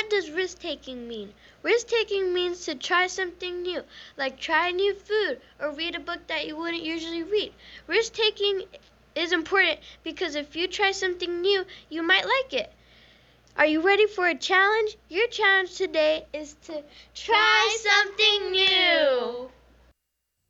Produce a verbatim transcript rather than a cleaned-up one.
what does risk-taking mean? Risk-taking means to try something new, like try new food or read a book that you wouldn't usually read. Risk-taking is important because if you try something new, you might like it. Are you ready for a challenge? Your challenge today is to try something new.